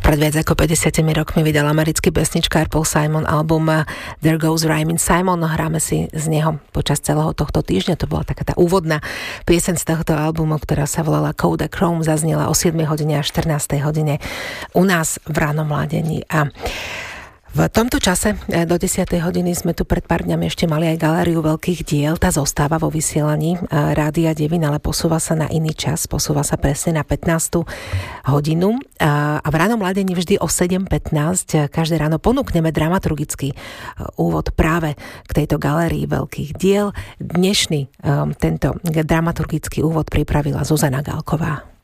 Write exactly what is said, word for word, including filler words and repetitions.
Pred viac ako päťdesiatimi rokmi vydal americký pesničkár Paul Simon album There Goes Rhymin' Simon. Hráme si z neho počas celého tohto týždňa. To bola taká tá úvodná pieseň z tohto albumu, ktorá sa volala Kodak Chrome, zaznela o siedmej hodine a štrnástej hodine u nás v Rannom mladení. A v tomto čase do desiatej hodiny sme tu pred pár dňami ešte mali aj galériu veľkých diel. Tá zostáva vo vysielaní Rádia Devín, ale posúva sa na iný čas, posúva sa presne na pätnástu hodinu. A v Rannom mladení vždy o sedem pätnásť každé ráno ponúkneme dramaturgický úvod práve k tejto galérii veľkých diel. Dnešný tento dramaturgický úvod pripravila Zuzana Galková.